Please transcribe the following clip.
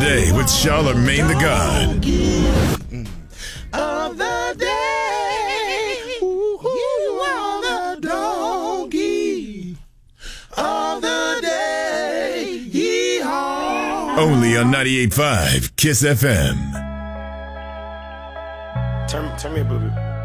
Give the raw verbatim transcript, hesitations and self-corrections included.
day with Charlemagne the God. Of the day, ooh, you are the donkey of the day. Yee-haw. Only on ninety-eight point five Kiss F M. Turn, turn me up a little bit.